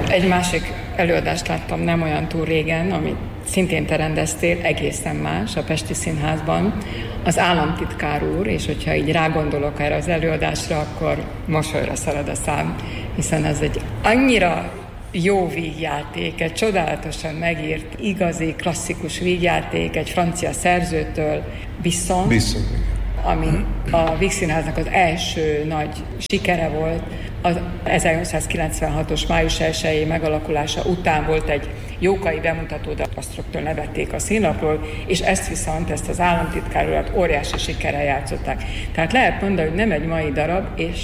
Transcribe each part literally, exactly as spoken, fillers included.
Egy másik előadást láttam nem olyan túl régen, amit szintén te rendeztél, egészen más, a Pesti Színházban. Az államtitkár úr, és hogyha így rágondolok erre az előadásra, akkor mosolyra szalad a szám, hiszen ez egy annyira jó vígjáték, egy csodálatosan megírt, igazi, klasszikus vígjáték, egy francia szerzőtől, Bisson, Bisson. ami a Vígszínháznak az első nagy sikere volt. Az ezernyolcszázkilencvenhatos május elsejei megalakulása után volt egy jókai bemutató, de azt rögtön levették a színlapról, és ezt viszont, ezt az államtitkár urat óriási sikerrel játszották. Tehát lehet mondani, hogy nem egy mai darab, és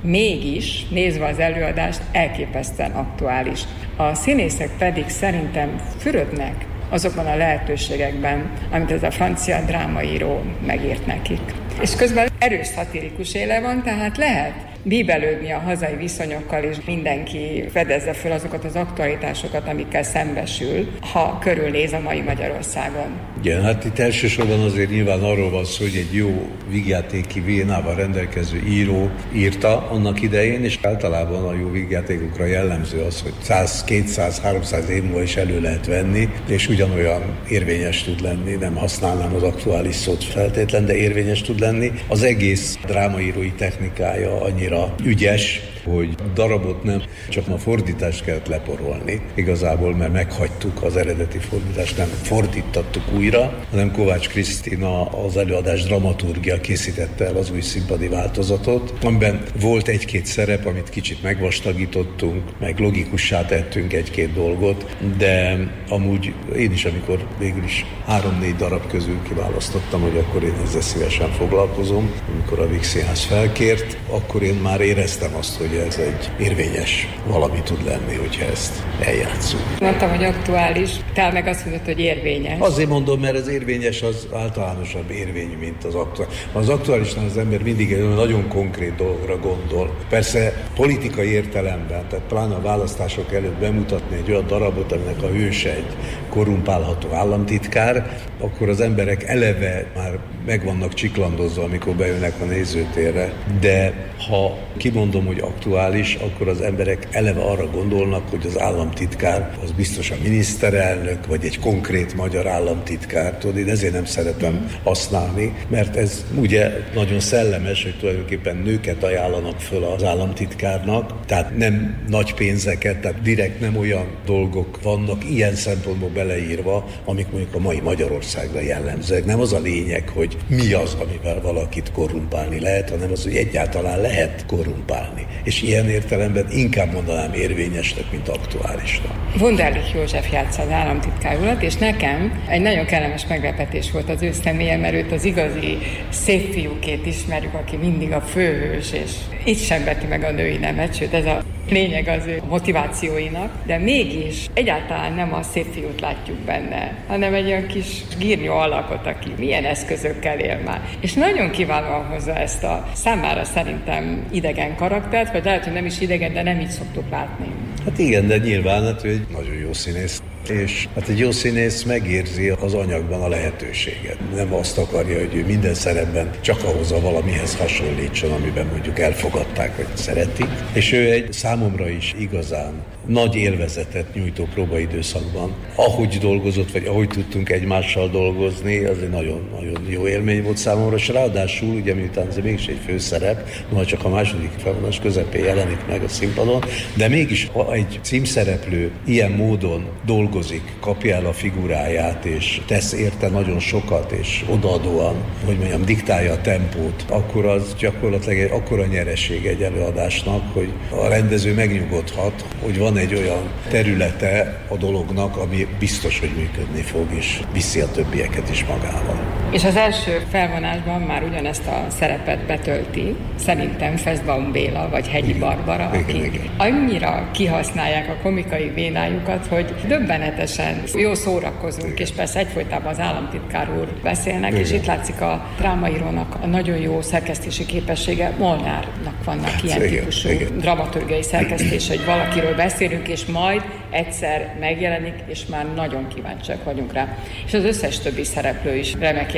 mégis, nézve az előadást, elképesztően aktuális. A színészek pedig szerintem fürödnek azokban a lehetőségekben, amit ez a francia drámaíró megírt nekik. És közben erős szatirikus éle van, tehát lehet bíbelődni a hazai viszonyokkal, és mindenki fedezze föl azokat az aktualitásokat, amikkel szembesül, ha körülnéz a mai Magyarországon. Igen, hát itt elsősorban azért nyilván arról van szó, hogy egy jó vígjátéki vénával rendelkező író írta annak idején, és általában a jó vígjátékokra jellemző az, hogy száz, kétszáz, háromszáz év múlva is elő lehet venni, és ugyanolyan érvényes tud lenni, nem használnám az aktuális szót feltétlen, de érvényes tud lenni. Az egész drámaírói technikája annyira ügyes, hogy darabot nem csak a fordítást kellett leporolni, igazából, mert meghagytuk az eredeti fordítást, nem fordítattuk újra, hanem Kovács Krisztina, az előadás dramaturgia készítette el az új színpadi változatot, amiben volt egy-két szerep, amit kicsit megvastagítottunk, meg logikussá tettünk egy-két dolgot, de amúgy én is, amikor végül is három-négy darab közül kiválasztottam, hogy akkor én ezzel szívesen foglalkozom, amikor a Vígszínház felkért, akkor én már éreztem azt, hogy ez egy érvényes valami tud lenni, hogyha ezt eljátszunk. Mondtam, hogy aktuális, te meg azt mondod, hogy érvényes. Azért mondom, mert az érvényes az általánosabb érvényű, mint az aktuális. Az aktuálisnál az ember mindig egy nagyon konkrét dologra gondol. Persze politikai értelemben, tehát pláne a választások előtt bemutatni egy olyan darabot, aminek a hőse egy korrumpálható államtitkár, akkor az emberek eleve már meg vannak csiklandozva, amikor bejönnek a nézőtérre. De ha kimondom, hogy aktuális, akkor az emberek eleve arra gondolnak, hogy az államtitkár az biztos a miniszterelnök, vagy egy konkrét magyar államtitkár, tudod, én ezért nem szeretem használni, mert ez ugye nagyon szellemes, hogy tulajdonképpen nőket ajánlanak föl az államtitkárnak, tehát nem nagy pénzeket, tehát direkt nem olyan dolgok vannak ilyen szempontból beleírva, amik mondjuk a mai Magyarországra jellemzőek. Nem az a lényeg, hogy mi az, amivel valakit korrumpálni lehet, hanem az, hogy egyáltalán lehet korrumpálni. És ilyen értelemben inkább mondanám érvényesnek, mint aktuálisnak. Wunderlich József játsza az államtitkár urat, és nekem egy nagyon kellemes meglepetés volt az ő személye, mert őt az igazi szép fiúkét ismerjük, aki mindig a főhős, és itt sem veti meg a női nemet, sőt ez a lényeg az ő motivációinak, de mégis egyáltalán nem a szép fiút látjuk benne, hanem egy olyan kis gírnyó alakot, aki milyen eszközökkel él már. És nagyon kiválóan hozza ezt a számára szerintem idegen karaktert, vagy lehet, hogy nem is idegen, de nem így szoktuk látni. Hát igen, de nyilván hát ő egy nagyon jó színész. És hát egy jó színész megérzi az anyagban a lehetőséget. Nem azt akarja, hogy ő minden szerepben csak ahhoz a valamihez hasonlítson, amiben mondjuk elfogadták, vagy szeretik. És ő egy számomra is igazán nagy élvezetet nyújtó próbaidőszakban. Ahogy dolgozott, vagy ahogy tudtunk egymással dolgozni, az egy nagyon-nagyon jó élmény volt számomra, és ráadásul, ugye miután ez mégis egy főszerep, majd csak a második felvonás közepén jelenik meg a színpadon, de mégis, ha egy címszereplő ilyen módon dolgozik, kapja el a figuráját, és tesz érte nagyon sokat, és odaadóan, hogy mondjam, diktálja a tempót, akkor az gyakorlatilag egy akkora nyereség egy előadásnak, hogy a rendező megnyugodhat, hogy van egy olyan területe a dolognak, ami biztos, hogy működni fog, és viszi a többieket is magával. És az első felvonásban már ugyanezt a szerepet betölti, szerintem Fesztbaum Béla, vagy Hegyi Barbara, akik annyira kihasználják a komikai vénájukat, hogy döbbenetesen jó szórakozunk, és persze egyfolytában az államtitkár úr beszélnek, igen. És itt látszik a drámaírónak a nagyon jó szerkesztési képessége. Molnárnak vannak hát, ilyen igen, típusú igen. dramaturgiai szerkesztés, hogy valakiről beszélünk, és majd egyszer megjelenik, és már nagyon kíváncsiak vagyunk rá. És az összes többi szereplő is remek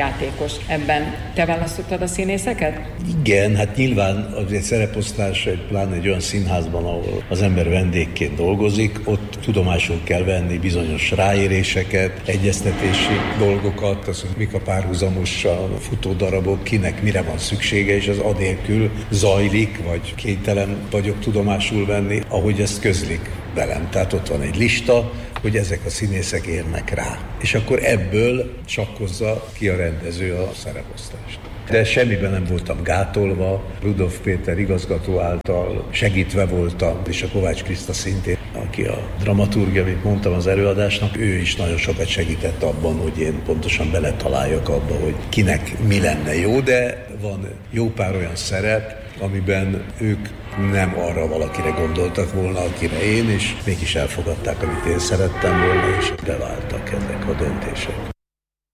játékos. Ebben te választottad a színészeket? Igen, hát nyilván azért szereposztás, pláne egy olyan színházban, ahol az ember vendégként dolgozik, ott tudomásul kell venni bizonyos ráéréseket, egyeztetési dolgokat, az, hogy mik a párhuzamos a futódarabok, kinek mire van szüksége, és az anélkül zajlik, vagy kénytelen vagyok tudomásul venni, ahogy ezt közlik velem. Tehát ott van egy lista, hogy ezek a színészek érnek rá. És akkor ebből sakkozza ki a rendező a szereposztást. De semmiben nem voltam gátolva, Rudolf Péter igazgató által segítve voltam, és a Kovács Kriszta szintén, aki a dramaturgia, mint mondtam az előadásnak, ő is nagyon sokat segített abban, hogy én pontosan beletaláljak abba, hogy kinek mi lenne jó, de van jó pár olyan szerep, amiben ők nem arra valakire gondoltak volna, akire én, és mégis elfogadták, amit én szerettem volna, és beváltak ezek a döntések.